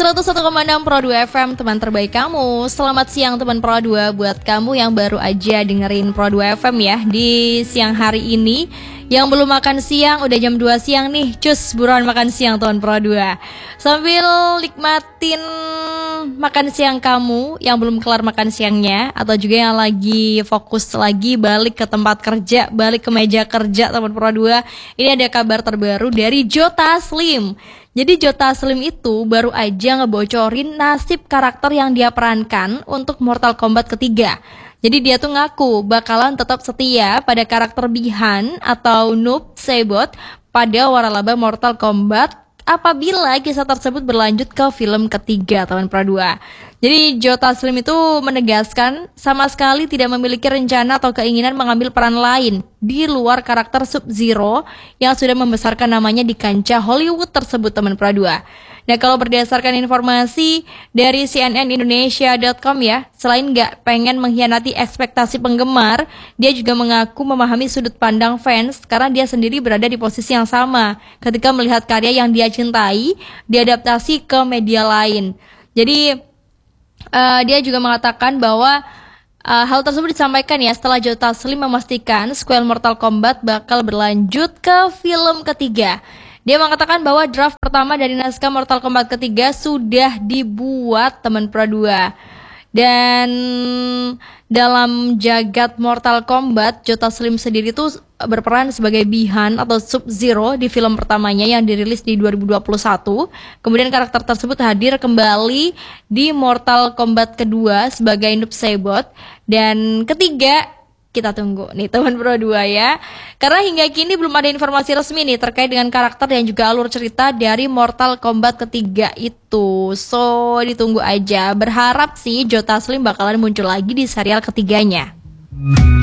101,6 Pro 2 FM, teman terbaik kamu. Selamat siang teman Pro 2. Buat kamu yang baru aja dengerin Pro 2 FM ya di siang hari ini, yang belum makan siang, udah jam 2 siang nih, cus buruan makan siang teman Pro 2. Sambil nikmatin makan siang kamu yang belum kelar makan siangnya, atau juga yang lagi fokus lagi balik ke tempat kerja, balik ke meja kerja teman Pro 2. Ini ada kabar terbaru dari Joe Taslim. Jadi Joe Taslim itu baru aja ngebocorin nasib karakter yang dia perankan untuk Mortal Kombat ketiga. Jadi dia tuh ngaku bakalan tetap setia pada karakter Bi-Han atau Noob Saibot pada waralaba Mortal Kombat apabila kisah tersebut berlanjut ke film ketiga teman Pro 2. Jadi Joe Taslim itu menegaskan sama sekali tidak memiliki rencana atau keinginan mengambil peran lain di luar karakter Sub-Zero yang sudah membesarkan namanya di kancah Hollywood tersebut teman Pro 2. Nah kalau berdasarkan informasi dari cnnindonesia.com ya, selain gak pengen mengkhianati ekspektasi penggemar, dia juga mengaku memahami sudut pandang fans karena dia sendiri berada di posisi yang sama ketika melihat karya yang dia cintai diadaptasi ke media lain. Jadi dia juga mengatakan bahwa hal tersebut disampaikan ya setelah Joe Taslim memastikan sequel Mortal Kombat bakal berlanjut ke film ketiga. Dia mengatakan bahwa draft pertama dari naskah Mortal Kombat ketiga sudah dibuat teman Pro 2. Dan dalam jagat Mortal Kombat, Joe Taslim sendiri tuh berperan sebagai Bi-Han atau Sub-Zero di film pertamanya yang dirilis di 2021. Kemudian karakter tersebut hadir kembali di Mortal Kombat kedua sebagai Noob Saibot. Dan ketiga, kita tunggu nih teman Pro 2 ya. Karena hingga kini belum ada informasi resmi nih terkait dengan karakter dan juga alur cerita dari Mortal Kombat ketiga itu. So ditunggu aja. Berharap sih Joe Taslim bakalan muncul lagi di serial ketiganya.